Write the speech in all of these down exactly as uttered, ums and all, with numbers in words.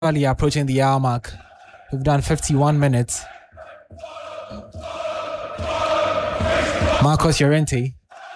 Early approaching the hour mark. We've done fifty-one minutes. Marcos Llorente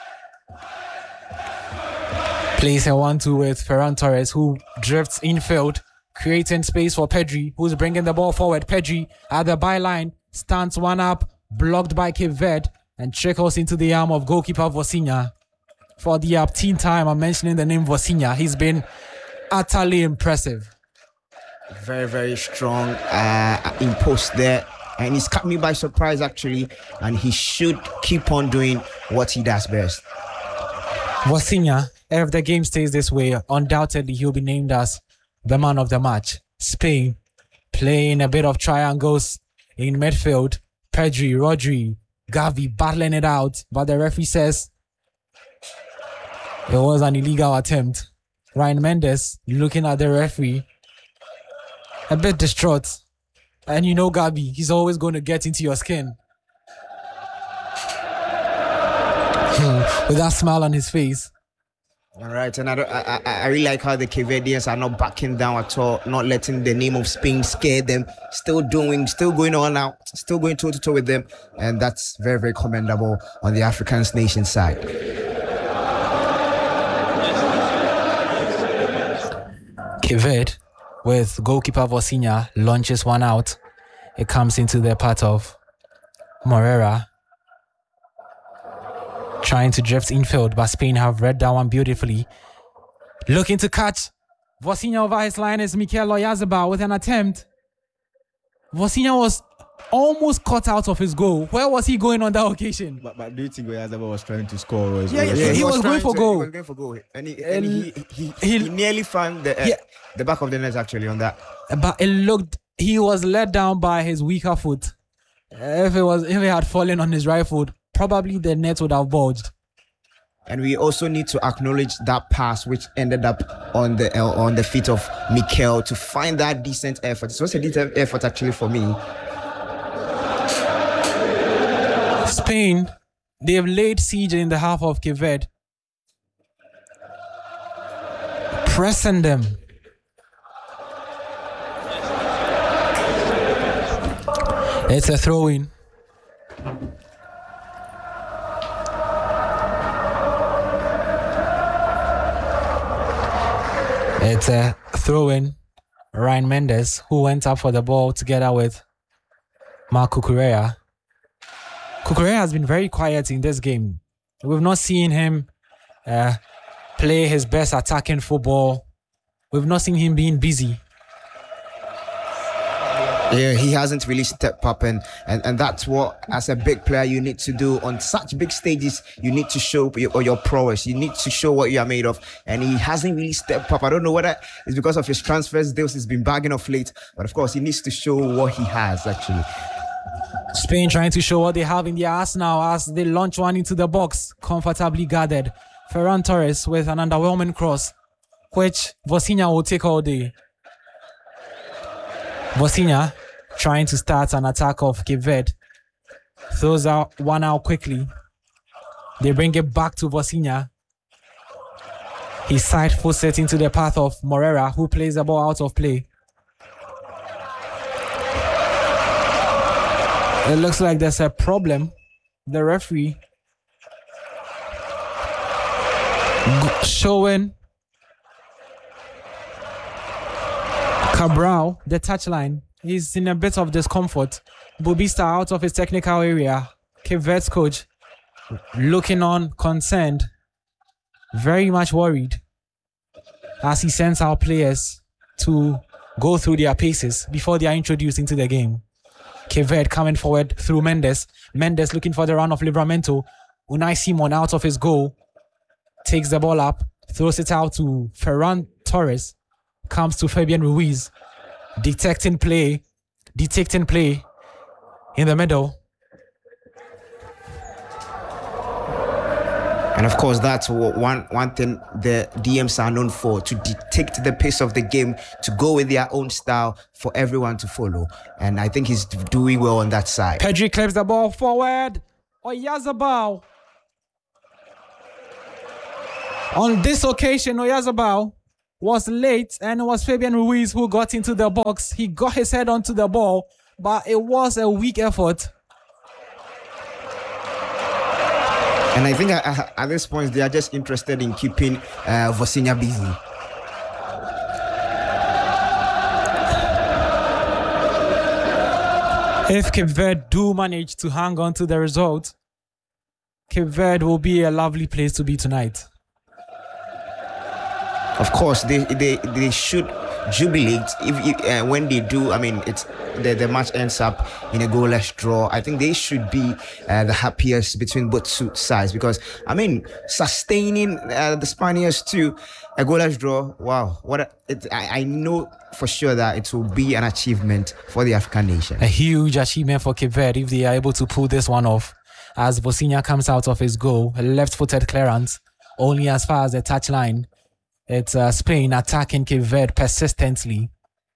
plays a one two with Ferran Torres, who drifts infield, creating space for Pedri, who's bringing the ball forward. Pedri at the byline, stands one up, blocked by Cape Verde, and trickles into the arm of goalkeeper Vozinha. For the upteen time, I'm mentioning the name Vozinha. He's been utterly impressive. Very, very strong uh, in post there. And he's caught me by surprise, actually. And he should keep on doing what he does best. Vozinha, if the game stays this way, undoubtedly he'll be named as the man of the match. Spain playing a bit of triangles in midfield. Pedri, Rodri, Gavi battling it out. But the referee says it was an illegal attempt. Ryan Mendes looking at the referee, a bit distraught. And you know Gabi, he's always going to get into your skin. With that smile on his face. All right, and I, I, I really like how the Cape Verdeans are not backing down at all, not letting the name of Spain scare them, still doing, still going on out, still going toe to toe with them, and that's very, very commendable on the African nation side. Cape Verde, with goalkeeper Vozinha, launches one out. It comes into the part of Morera, trying to drift infield, but Spain have read that one beautifully. Looking to catch Vozinha over his line is Mikel Oyarzabal with an attempt. Vozinha was almost caught out of his goal. Where was he going on that occasion? But, but do you think Oyarzabal was trying to score? Or yeah, yeah, yeah, he, he was, was going for to, goal. He was going for goal. And he, and he, he, he, he nearly found the, uh, yeah. the back of the net, actually, on that. But it looked, he was let down by his weaker foot. If it was, if he had fallen on his right foot, probably the net would have bulged. And we also need to acknowledge that pass which ended up on the uh, on the feet of Mikel to find that decent effort. It was a decent effort actually for me. Spain, they've laid siege in the half of Cape Verde, pressing them. It's a throw-in. It's a throw-in. Ryan Mendes, who went up for the ball together with Marco Correa. Cucurella has been very quiet in this game. We've not seen him uh, play his best attacking football. We've not seen him being busy. Yeah, he hasn't really stepped up, and, and, and that's what, as a big player, you need to do on such big stages. You need to show your, your prowess. You need to show what you are made of, and he hasn't really stepped up. I don't know whether it's because of his transfers deals he's been bagging off late, but of course he needs to show what he has actually. Spain trying to show what they have in their arsenal as they launch one into the box, comfortably guarded. Ferran Torres with an underwhelming cross, which Vozinha will take all day. Vozinha trying to start an attack of Cape Verde. Throws out one out quickly. They bring it back to Vozinha. His side foot set into the path of Morera, who plays the ball out of play. It looks like there's a problem. The referee showing Cabral the touchline. He's in a bit of discomfort. Bobista out of his technical area. Cape Verde's coach looking on, concerned, very much worried as he sends our players to go through their paces before they are introduced into the game. Cape Verde coming forward through Mendes. Mendes looking for the run of Livramento. Unai Simon out of his goal. Takes the ball up. Throws it out to Ferran Torres. Comes to Fabian Ruiz. Detecting play. Detecting play in the middle. And of course, that's one one thing the D Ms are known for, to detect the pace of the game, to go with their own style for everyone to follow. And I think he's doing well on that side. Pedri clips the ball forward. Oyarzabal. On this occasion, Oyarzabal was late, and it was Fabian Ruiz who got into the box. He got his head onto the ball, but it was a weak effort. And I think at, at this point, they are just interested in keeping uh, Vosinha busy. If Cape Verde do manage to hang on to the result, Cape Verde will be a lovely place to be tonight. Of course, they they, they should jubilate if, if uh, when they do. I mean, it's the, the match ends up in a goalless draw. I think they should be uh, the happiest between both sides, because I mean, sustaining uh, the Spaniards to a goalless draw. Wow, what a, it, I, I know for sure that it will be an achievement for the African nation. A huge achievement for Cape Verde if they are able to pull this one off. As Vosinha comes out of his goal, a left-footed clearance, only as far as the touchline. It's uh, Spain attacking Cape Verde persistently.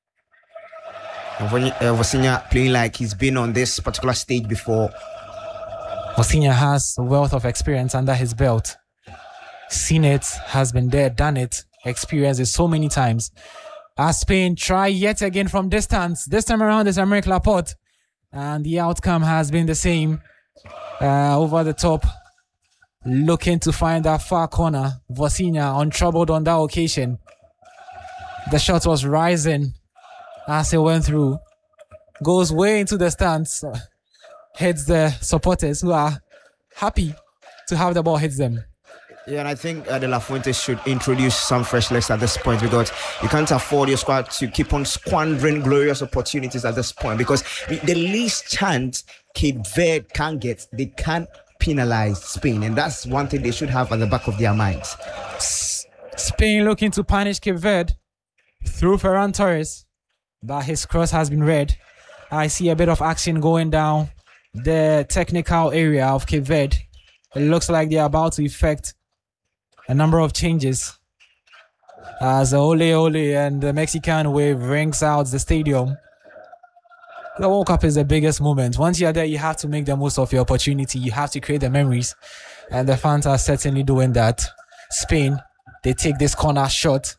Vosinha playing like he's been on this particular stage before. Vosinha has a wealth of experience under his belt. Seen it, has been there, done it, experienced it so many times. As Spain try yet again from distance. This time around is Aymeric Laporte. And the outcome has been the same. Uh, over the top. Looking to find that far corner. Vosinha untroubled on that occasion. The shot was rising as it went through. Goes way into the stands. Hits the supporters who are happy to have the ball hit them. Yeah, and I think uh, De La Fuente should introduce some fresh legs at this point, because you can't afford your squad to keep on squandering glorious opportunities at this point, because the least chance Cape Verde can get, they can penalize Spain, and that's one thing they should have at the back of their minds. Spain looking to punish Cape Verde through Ferran Torres, but his cross has been read. I see a bit of action going down the technical area of Cape Verde. It looks like they're about to effect a number of changes as the Ole Ole and the Mexican wave rings out the stadium. The World Cup is the biggest moment. Once you're there, you have to make the most of your opportunity. You have to create the memories. And the fans are certainly doing that. Spain, they take this corner shot.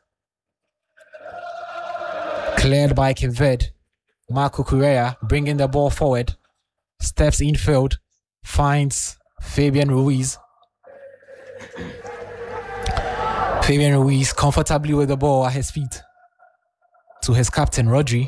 Cleared by Cape Verde. Marco Correa bringing the ball forward. Steps infield. Finds Fabian Ruiz. Fabian Ruiz comfortably with the ball at his feet. To his captain, Rodri.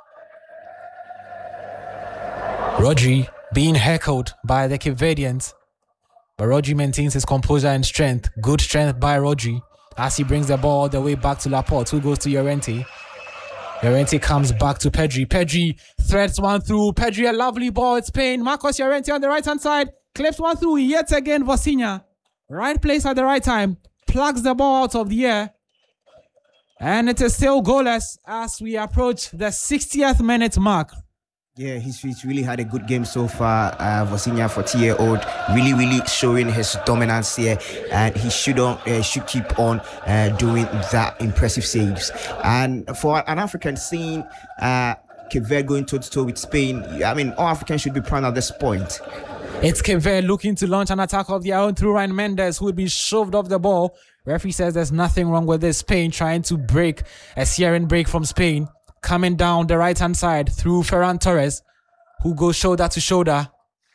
Rodri being heckled by the Cape Verdeans. But Rodri maintains his composure and strength. Good strength by Rodri as he brings the ball all the way back to Laporte, who goes to Llorente. Llorente comes back to Pedri. Pedri threads one through. Pedri, a lovely ball. It's Spain. Marcos Llorente on the right-hand side. Clips one through. Yet again, Vosinha. Right place at the right time. Plugs the ball out of the air. And it is still goalless as we approach the sixtieth minute mark. Yeah, he's, he's really had a good game so far. Uh, Vosinha, forty-year-old, really, really showing his dominance here, and he should uh, should keep on uh, doing that impressive saves. And for an African, seeing uh, Cape Verde going toe-to-toe with Spain, I mean, all Africans should be proud at this point. It's Cape Verde looking to launch an attack of their own through Ryan Mendes, who would be shoved off the ball. Referee says there's nothing wrong with this. Spain trying to break a Sierran break from Spain. Coming down the right-hand side through Ferran Torres, who goes shoulder to shoulder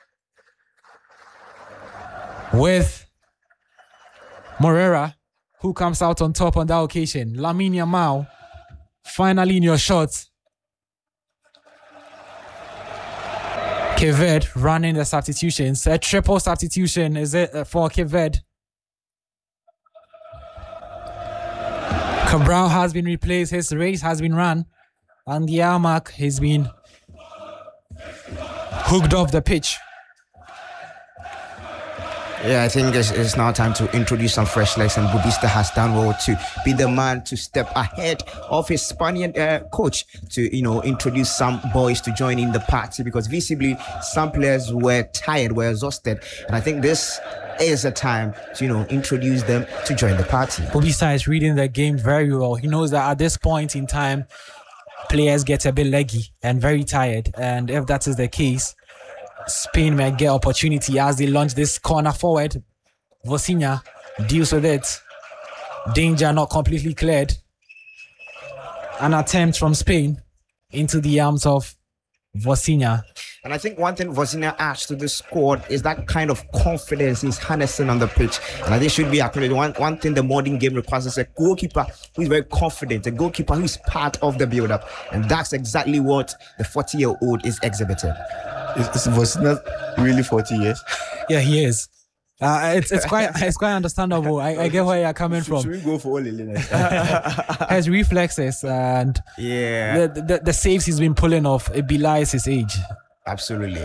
with Morera, who comes out on top on that occasion. Lamine Yamal, finally in your shots. Cape Verde running the substitutions. A triple substitution is it for Cape Verde. Cabral has been replaced. His race has been run. And the Armac has been hooked off the pitch. Yeah, I think it's, it's now time to introduce some fresh legs, and Bubista has done well to be the man to step ahead of his Spaniard uh, coach to, you know, introduce some boys to join in the party, because visibly some players were tired, were exhausted, and I think this is a time to, you know, introduce them to join the party. Bubista is reading the game very well. He knows that at this point in time, players get a bit leggy and very tired, and if that is the case, Spain may get opportunity as they launch this corner forward. Vosinha deals with it. Danger not completely cleared. An attempt from Spain into the arms of Vosinia. And I think one thing Vosinia adds to the squad is that kind of confidence he's harnessing on the pitch. And I think should be acknowledged. One, one thing the modern game requires is a goalkeeper who is very confident, a goalkeeper who is part of the build-up. And that's exactly what the forty-year-old is exhibiting. It's, it's not really forty years. Yeah, he is. Uh, it's it's quite it's quite understandable. I, I get where you're coming should, from. Should we go for Olele? Has reflexes and yeah, the, the the saves he's been pulling off, it belies his age. Absolutely.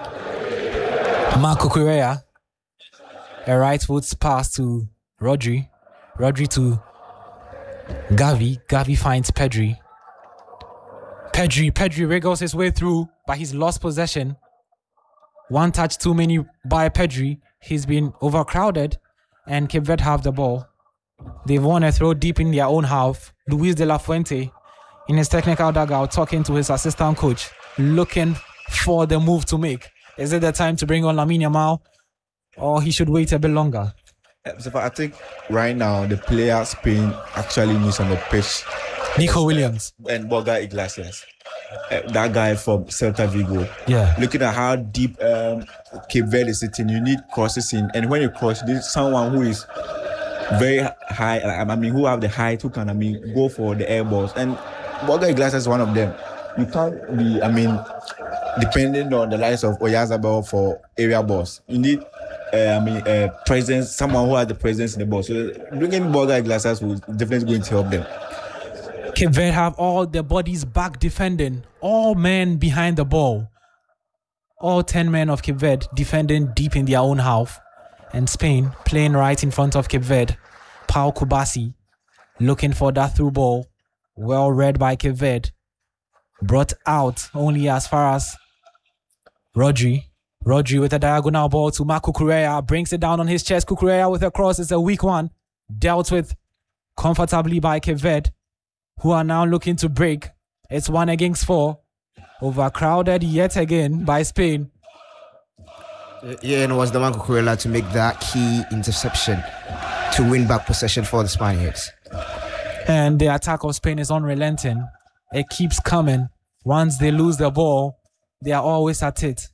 Marco Correa, a right foot pass to Rodri, Rodri to Gavi. Gavi finds Pedri. Pedri, Pedri wriggles his way through, but he's lost possession. One touch too many by Pedri. He's been overcrowded, and Cape Verde have the ball. They've won a throw deep in their own half. Luis de la Fuente, in his technical dugout, talking to his assistant coach, looking for the move to make. Is it the time to bring on Lamine Yamal, or he should wait a bit longer? So I think right now the player Spain actually needs on the pitch, Nico Williams and Borja Iglesias. Uh, that guy from Celta Vigo. Yeah. Looking at how deep um, Cape Verde is sitting, you need crosses in, and when you cross, there's someone who is very high. I mean, who have the height, who can I mean go for the air balls, and Borja Iglesias is one of them. You can't be, I mean, depending on the likes of Oyarzabal for area balls. You need, uh, I mean, uh, presence, someone who has the presence in the ball. So bringing Borja Iglesias will definitely going to help them. Cape Verde have all their bodies back defending, all men behind the ball. All ten men of Cape Verde defending deep in their own half. And Spain playing right in front of Cape Verde. Pau Kubasi looking for that through ball. Well read by Cape Verde. Brought out only as far as Rodri. Rodri with a diagonal ball to Marco Correa. Brings it down on his chest. Correa with a cross. It's a weak one. Dealt with comfortably by Cape Verde, who are now looking to break. It's one against four. Overcrowded yet again by Spain. Yeah, and it was the Marco Correa to make that key interception to win back possession for the Spaniards. And the attack of Spain is unrelenting. It keeps coming. Once they lose the ball, they are always at it.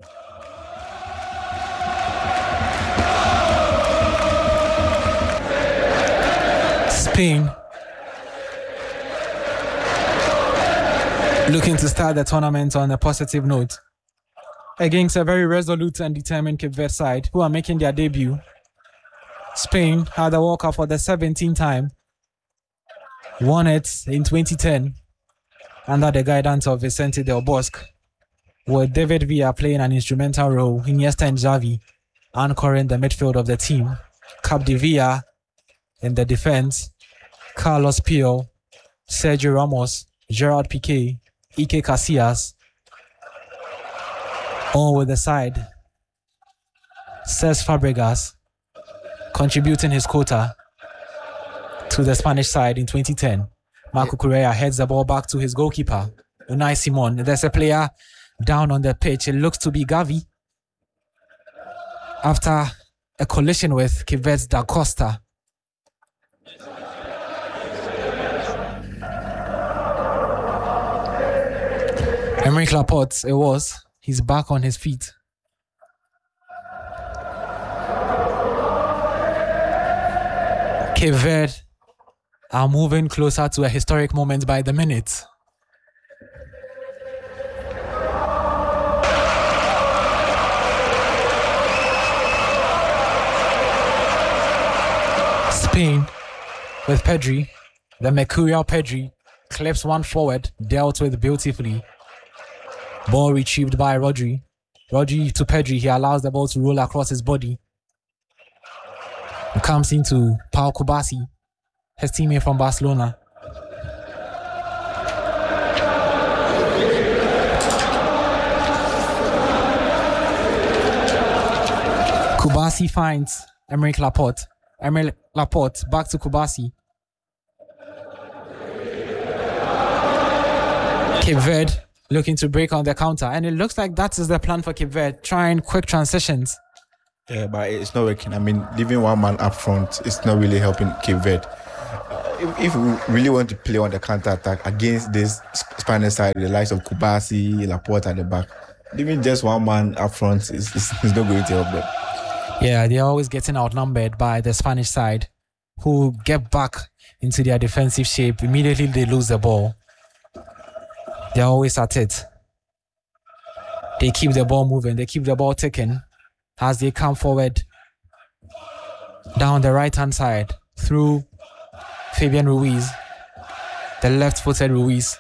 Spain looking to start the tournament on a positive note against a very resolute and determined Cape Verde side who are making their debut. Spain had the World Cup for the seventeenth time, won it in twenty ten under the guidance of Vicente Del Bosque, with David Villa playing an instrumental role, Iniesta and Xavi anchoring the midfield of the team, Capdevila in the defense, Carlos Pio, Sergio Ramos, Gerard Piqué, Ike Casillas, all with the side. Cesc Fabregas contributing his quota to the Spanish side in twenty ten. Marco Correa heads the ball back to his goalkeeper, Unai Simon. There's a player down on the pitch. It looks to be Gavi. After a collision with Cape Verde's Da Costa. Aymeric Laporte, it was. He's back on his feet. Cape Verde are moving closer to a historic moment by the minute. Spain with Pedri, the mercurial Pedri, clips one forward, dealt with beautifully. Ball retrieved by Rodri. Rodri to Pedri, he allows the ball to roll across his body. It comes into Pau Kubasi, his teammate from Barcelona. Kubasi finds Aymeric Laporte. Aymeric Laporte back to Kubasi. Cape Verde looking to break on the counter, and it looks like that is the plan for Cape Verde, trying quick transitions. Yeah, but it's not working. I mean, leaving one man up front is not really helping Cape Verde. Uh, if, if we really want to play on the counter attack against this Sp- Spanish side, the likes of Kubasi, Laporte at the back, even just one man up front is, is, is not going to help them. Yeah, they're always getting outnumbered by the Spanish side, who get back into their defensive shape. Immediately they lose the ball. They're always at it. They keep the ball moving. They keep the ball ticking as they come forward down the right-hand side through Fabian Ruiz. The left-footed Ruiz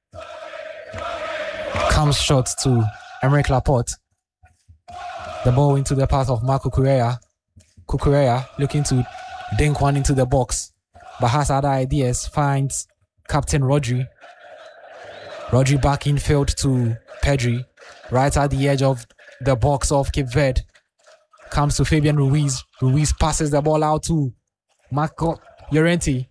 comes short to Aymeric Laporte. The ball into the path of Marco Correa. Cucurella looking to dink one into the box, but has other ideas. Finds Captain Rodri. Rodri back in field to Pedri. Right at the edge of the box of Cape Verde. Comes to Fabian Ruiz. Ruiz passes the ball out to Marco Llorente.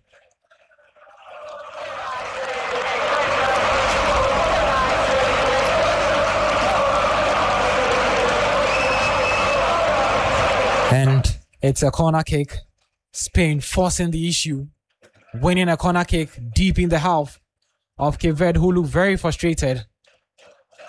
And it's a corner kick. Spain forcing the issue. Winning a corner kick deep in the half of Cape Verde, who look very frustrated.